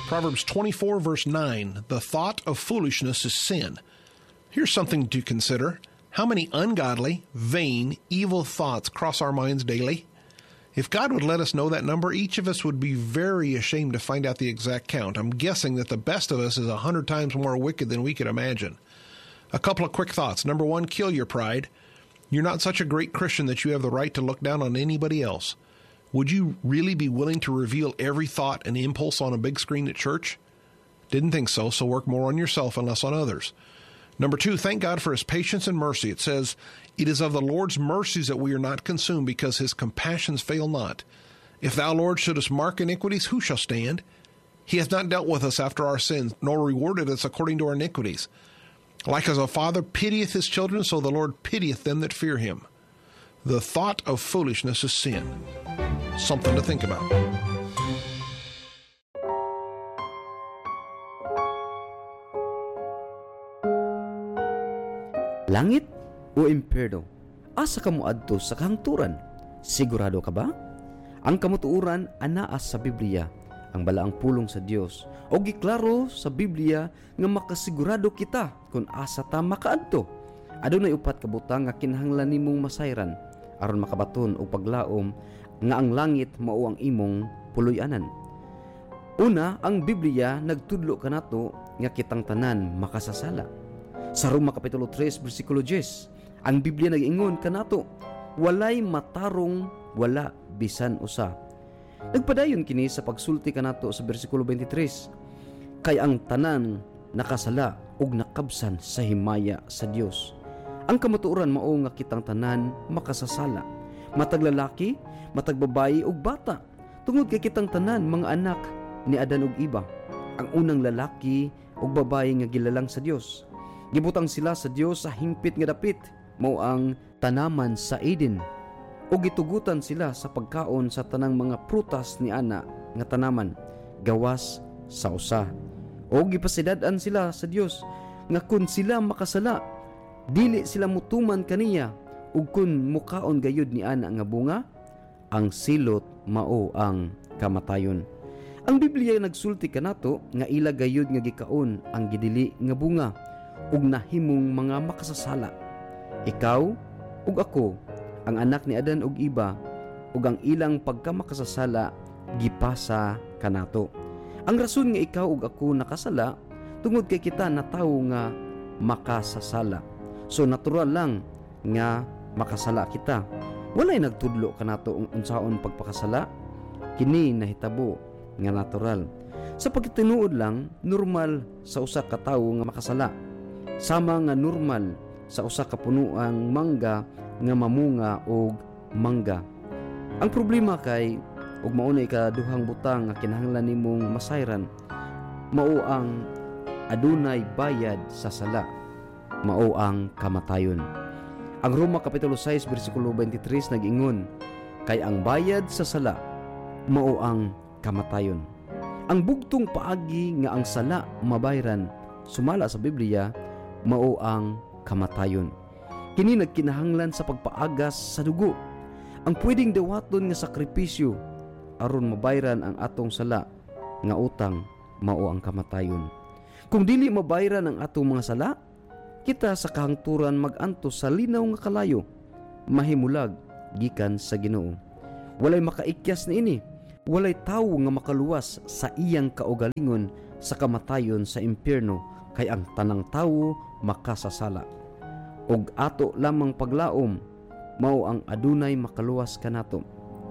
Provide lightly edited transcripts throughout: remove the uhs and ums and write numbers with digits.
Proverbs 24, verse 9, the thought of foolishness is sin. Here's something to consider. How many ungodly, vain, evil thoughts cross our minds daily? If God would let us know that number, each of us would be very ashamed to find out the exact count. I'm guessing that the best of us is 100 times more wicked than we could imagine. A couple of quick thoughts. Number one, kill your pride. You're not such a great Christian that you have the right to look down on anybody else. Would you really be willing to reveal every thought and impulse on a big screen at church? Didn't think so, so work more on yourself and less on others. Number two, thank God for his patience and mercy. It says, it is of the Lord's mercies that we are not consumed, because his compassions fail not. If thou, Lord, shouldest mark iniquities, who shall stand? He hath not dealt with us after our sins, nor rewarded us according to our iniquities. Like as a father pitieth his children, so the Lord pitieth them that fear him. The thought of foolishness is sin. Something to think about. Langit o impyerno, asa ka mo adto sa kahangturan? Sigurado ka ba? Ang kamutuuran anaa sa Biblia, ang balaang pulong sa Dios, o giklaro sa Biblia nga makasigurado kita kung asa ta makaadto. Adunay upat ka butang nga kinahanglan nimong masayran aron makabaton og paglaom nga ang langit mao ang imong puloy-anan. Una, ang Biblia nagtudlo kanato nga kitang tanan makasasala. Sa Roma Kapitulo 3, versikulo 10, ang Biblia nag-ingon kanato, walay matarong wala bisan usa. Nagpadayon kini sa pagsulti kanato sa versikulo 23, kay ang tanan nakasala ug nakabsan sa himaya sa Dios. Ang kamatuoran mao nga kitang tanan makasasala, matag lalaki, matag babayi ug bata, tungod kay kitang tanan mga anak ni Adan ug Eva. Ang unang lalaki ug babayi nga gilalang sa Dios, gibutang sila sa Dios sa hingpit nga dapit, mao ang tanaman sa Eden, o gitugutan sila sa pagkaon sa tanang mga prutas ni ana nga tanaman, gawas sa usa. O gipasidad-an sila sa Dios nga kun sila makasala, dili sila mutuman kaniya, ug kun mukaon gayud ni ana nga bunga, ang silot mao ang kamatayon. Ang Biblia nagsulti kanato nga ila gayud nga gikaon ang gidili nga bunga ug nahimong mga makasasala. Ikaw ug ako, ang anak ni Adan ug Eva, ug ang ilang pagkamakasasala gipasa kanato. Ang rason nga ikaw ug ako nakasala tungod kay kita na tawo nga makasasala. So natural lang nga makasala kita. Walay nagtudlo kanato unsaon pagpakasala. Kini nahitabo nga natural. Sa pagtinuod lang, normal sa usa ka tawo nga makasala. Sama nga normal sa usa ka punuang mangga nga mamunga og mangga. Ang problema kay ug maunay ka duhang butang nga kinahanglan nimong masayran, mao ang adunay bayad sa sala, mao ang kamatayon. Ang Roma Kapitulo 6 versikulo 23 nag-ingon, kay ang bayad sa sala mao ang kamatayon. Ang bugtong paagi nga ang sala mabayran, sumala sa Biblia, mao ang kamatayon. Kini nagkinahanglan sa pagpaagas sa dugo, ang pwedeng dawaton nga sakripisyo aron mabayran ang atong sala nga utang, mao ang kamatayon. Kung dili mabayran ang atong mga sala, kita sa kahangturan mag-antos sa linaw nga kalayo, mahimulag gikan sa Ginoo. Walay makaikyas niini, walay tawo nga makaluwas sa iyang kaugalingon sa kamatayon sa impyerno, kay ang tanang tawo makasasala. Og ato lamang paglaom, mao ang adunay makaluwas kanato.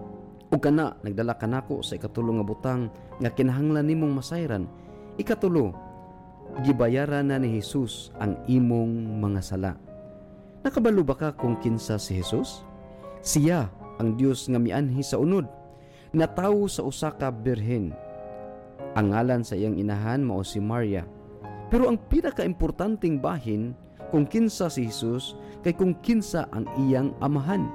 Ug kana nagdala kanako sa ikatulo nga butang nga kinahanglan nimong masayran. Ikatulo, gibayaran na ni Jesus ang imong mga sala. Nakabalo ba ka kung kinsa si Jesus? Siya ang Dios nga mianhi sa unod, natawo sa usa ka birhen. Ang ngalan sa iyang inahan mao si Maria. Pero ang pinakaimportanteng bahin kung kinsa si Jesus kay kung kinsa ang iyang amahan.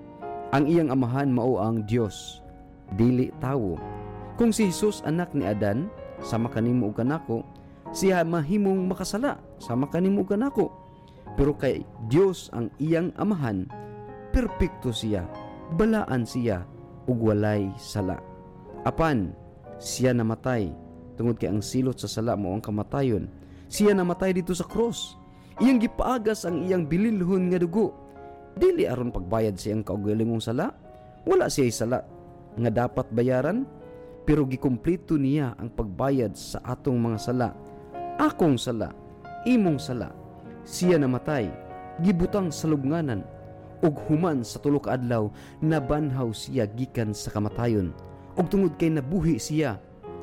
Ang iyang amahan mao ang Dios, dili tawo. Kung si Jesus anak ni Adan, sama kanimo ug kanako, siya mahimong makasala, sama kanimo ug kanako. Pero kay Dios ang iyang amahan, perpekto siya, balaan siya ug walay sala. Apan siya namatay, tungod kay ang silot sa sala mao ang kamatayon. Siya namatay dito sa cross. Iyang gipaagas ang iyang bililhon nga dugo. Dili aron pagbayad sa iyang kaugalingong sala. Wala siya sala nga dapat bayaran, pero gikumpleto niya ang pagbayad sa atong mga sala. Akong sala, imong sala. Siya namatay, gibutang sa lubnganan, ug human sa tulo ka adlaw nabanhaw siya gikan sa kamatayon. Ug tungod kay nabuhi siya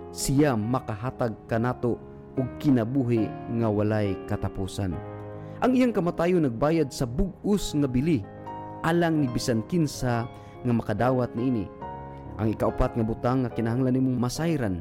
makahatag kanato og kinabuhi nga walay katapusan. Ang iyang kamatayon nagbayad sa bug-os nga bili alang ni bisan kinsa nga makadawat niini. Ang ikaapat nga butang nga kinahanglan nimong masayran,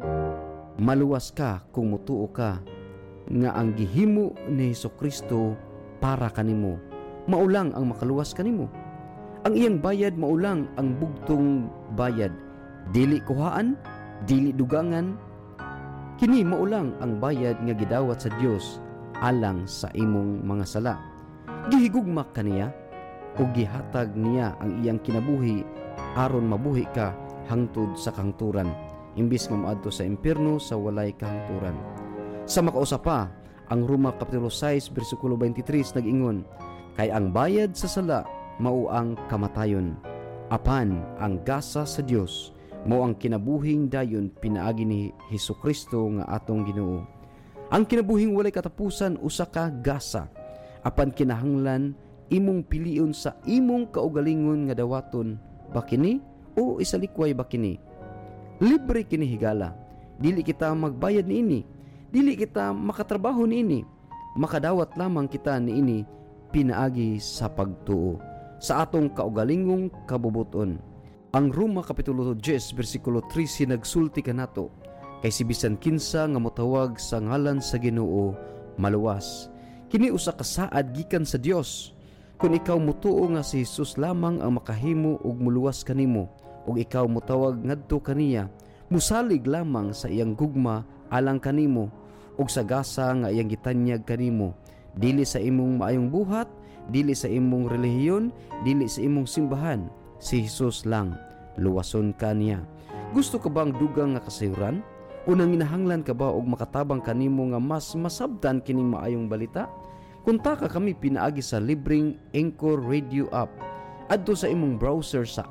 maluwas ka kung mutuo ka nga ang gihimo ni Hesukristo para kanimo maulang ang makaluwas kanimo. Ang iyang bayad maulang ang bugtong bayad, dili kuhaan, dili dugangan. Kini maulang ang bayad nga gidawat sa Dios alang sa imong mga sala. Gihigugma kaniya ug gihatag niya ang iyang kinabuhi aron mabuhi ka hangtod sa kahangturan, imbis nga moadto sa impierno sa walay kahangturan. Sa makausa pa, ang Roma Kapitulo 6 bersikulo 23 nag-ingon, kay ang bayad sa sala mao ang kamatayon, apan ang gasa sa Dios mao ang kinabuhing dayon pinaagi ni Hesukristo nga atong Ginoo. Ang kinabuhing walay katapusan usa ka gasa, apan kinahanglan imong pilion sa imong kaugalingon nga dawaton ba kini o isalikway ba kini. Libre kini higala, dili kita magbayad niini, dili kita makatrabaho niini, makadawat lamang kita niini pinaagi sa pagtuo sa atong kaugalingong kabubuton. Ang Roma Kapitulo 10 bersikulo 13 nagsulti kanato, kay si bisan kinsa nga motawag sa ngalan sa Ginoo maluwas. Kini usa ka saad gikan sa Dios. Kung ikaw mutuo nga si Jesus lamang ang makahimo ug muluwas kanimo, ug ikaw motawag ngadto kaniya, musalig lamang sa iyang gugma alang kanimo ug sa gasa nga iyang gitanyag kanimo, dili sa imong maayong buhat, dili sa imong relihiyon, dili sa imong simbahan, si Jesus lang, luwason ka niya. Gusto ka bang dugang nga kasayuran? Unang ginahanglan ka ba og makatabang kanimo nga mas masabtan kining maayong balita? Kuntaka kami pinaagi sa libreng Anchor Radio app. Adto sa imong browser sa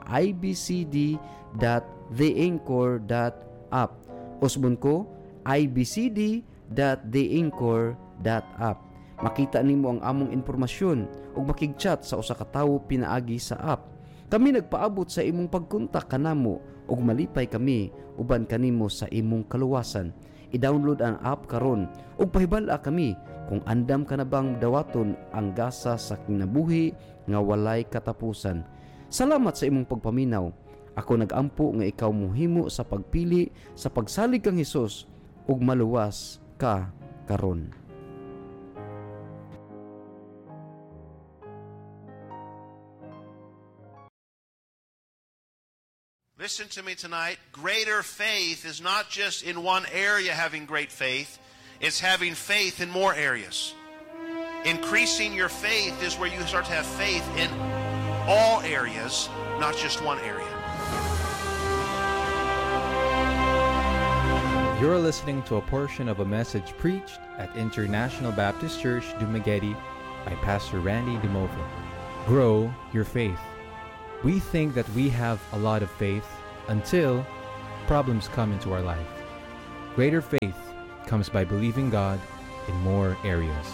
ibcd.theanchor.app. Usbon ko, ibcd.theanchor.app. Makita nimo ang among impormasyon ug makig-chat sa usa ka tawo pinaagi sa app. Kami nagpaabot sa imong pagkontak kanamo ug malipay kami uban kanimo sa imong kaluwasan. I-download ang app karon ug pahibal-a kami kung andam ka na bang dawaton ang gasa sa kinabuhi nga walay katapusan. Salamat sa imong pagpaminaw. Ako nag-ampo nga ikaw mohimo sa pagpili sa pagsalig kang Hesus ug maluwas ka karon. Listen to me tonight. Greater faith is not just in one area having great faith. It's having faith in more areas. Increasing your faith is where you start to have faith in all areas, not just one area. You're listening to a portion of a message preached at International Baptist Church, Dumaguete by Pastor Randy DeMova. Grow your faith. We think that we have a lot of faith until problems come into our life. Greater faith comes by believing God in more areas.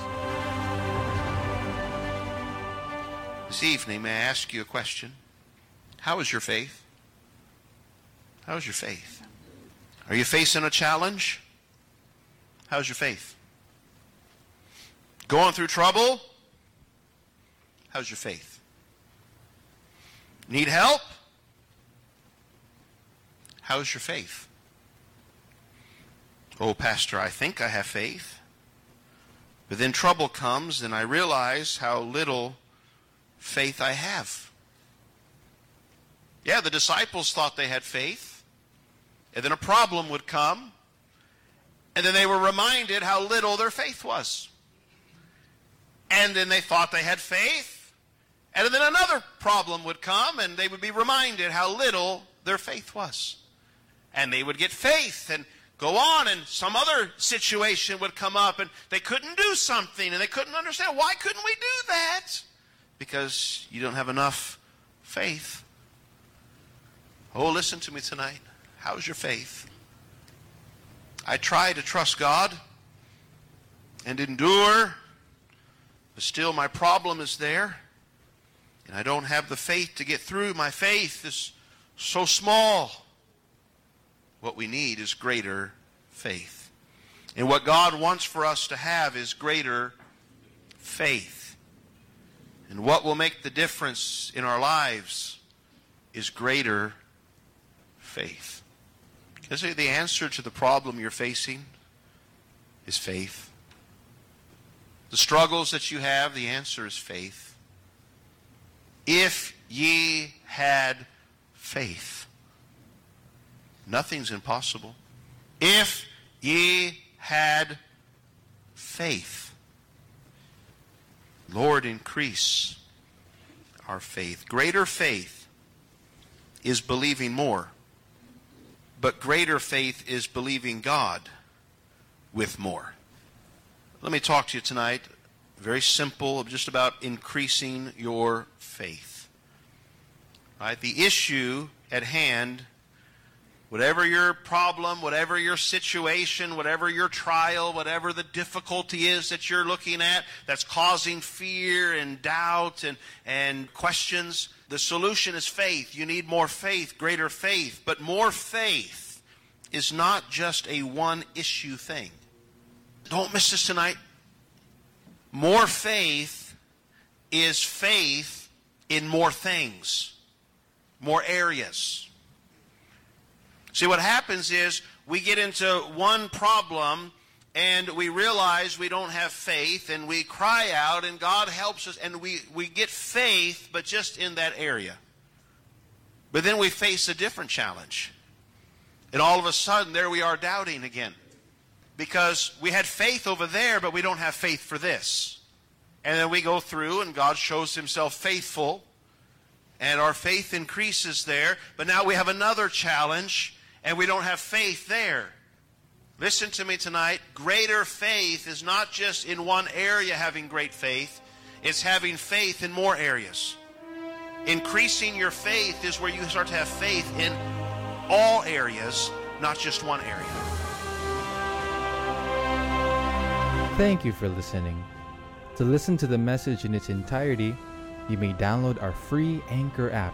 This evening, may I ask you a question? How is your faith? How is your faith? Are you facing a challenge? How's your faith? Going through trouble? How's your faith? Need help? How's your faith? Oh, Pastor, I think I have faith. But then trouble comes and I realize how little faith I have. Yeah, the disciples thought they had faith. And then a problem would come. And then they were reminded how little their faith was. And then they thought they had faith. And then another problem would come, and they would be reminded how little their faith was. And they would get faith and go on and some other situation would come up and they couldn't do something and they couldn't understand. Why couldn't we do that? Because you don't have enough faith. Oh, listen to me tonight. How's your faith? I try to trust God and endure, but still my problem is there. And I don't have the faith to get through. My faith is so small. What we need is greater faith. And what God wants for us to have is greater faith. And what will make the difference in our lives is greater faith. Is it the answer to the problem you're facing is faith? The struggles that you have, the answer is faith. If ye had faith, nothing's impossible. If ye had faith, Lord, increase our faith. Greater faith is believing more. But greater faith is believing God with more. Let me talk to you tonight, very simple, just about increasing your faith. Right? The issue at hand, whatever your problem, whatever your situation, whatever your trial, whatever the difficulty is that you're looking at that's causing fear and doubt and questions, the solution is faith. You need more faith, greater faith. But more faith is not just a one-issue thing. Don't miss this tonight. More faith is faith in more things, more areas. See, what happens is we get into one problem and we realize we don't have faith and we cry out and God helps us and we get faith, but just in that area. But then we face a different challenge. And all of a sudden, there we are doubting again. Because we had faith over there, but we don't have faith for this. And then we go through and God shows himself faithful. And our faith increases there. But now we have another challenge and we don't have faith there. Listen to me tonight. Greater faith is not just in one area having great faith. It's having faith in more areas. Increasing your faith is where you start to have faith in all areas, not just one area. Thank you for listening. To listen to the message in its entirety, you may download our free Anchor app,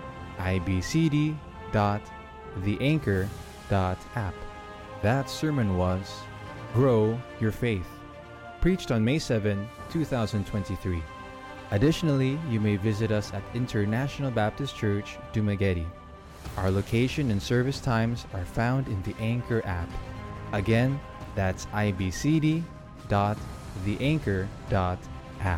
ibcd.theanchor.app. That sermon was Grow Your Faith, preached on May 7, 2023. Additionally, you may visit us at International Baptist Church, Dumaguete. Our location and service times are found in the Anchor app. Again, that's ibcd.theanchor.app.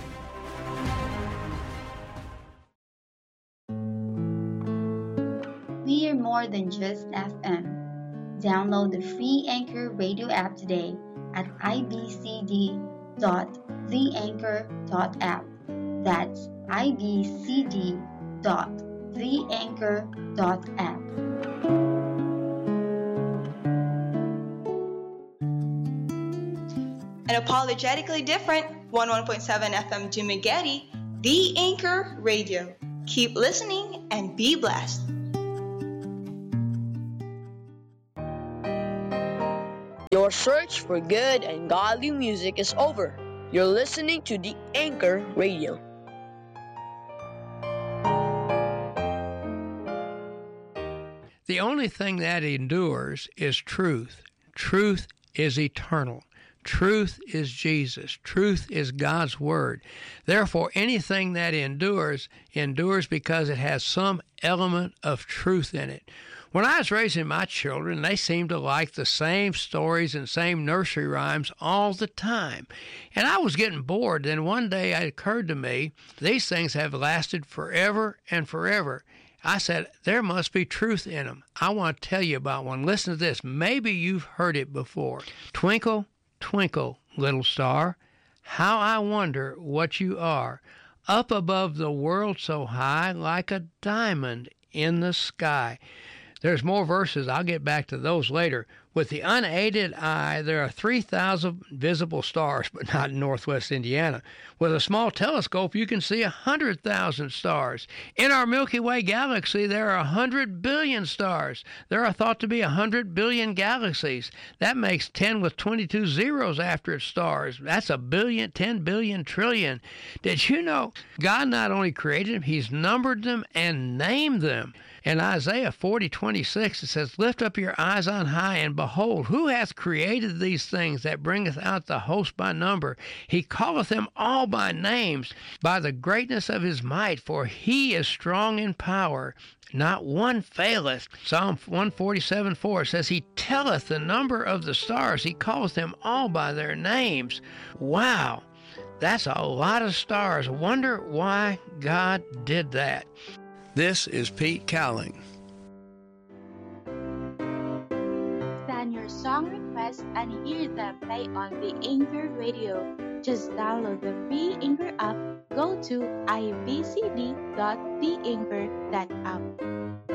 We are more than just FM. Download the free Anchor radio app today at ibcd.theanchor.app. That's ibcd.theanchor.app. And apologetically different, 11.7 FM Dumaguete, The Anchor Radio. Keep listening and be blessed. Your search for good and godly music is over. You're listening to The Anchor Radio. The only thing that endures is truth. Truth is eternal. Truth is Jesus. Truth is God's Word. Therefore, anything that endures because it has some element of truth in it. When I was raising my children, they seemed to like the same stories and same nursery rhymes all the time. And I was getting bored. Then one day it occurred to me, these things have lasted forever and forever. I said, there must be truth in them. I want to tell you about one. Listen to this. Maybe you've heard it before. Twinkle, twinkle, little star, how I wonder what you are, up above the world so high like a diamond in the sky. There's more verses. I'll get back to those later. With the unaided eye, there are 3,000 visible stars, but not in northwest Indiana. With a small telescope, you can see 100,000 stars. In our Milky Way galaxy, there are 100 billion stars. There are thought to be 100 billion galaxies. That makes 10 with 22 zeros after its stars. That's a billion, 10 billion, trillion. Did you know God not only created them, He's numbered them and named them? In Isaiah 40:26, it says, Lift up your eyes on high, and behold, who hath created these things that bringeth out the host by number? He calleth them all by names, by the greatness of his might, for he is strong in power. Not one faileth. Psalm 147:4 says, He telleth the number of the stars. He calleth them all by their names. Wow, that's a lot of stars. Wonder why God did that. This is Pete Cowling. Send your song requests and hear them play on the Anchor Radio. Just download the free Anchor app. Go to ibcd.theanchor.app.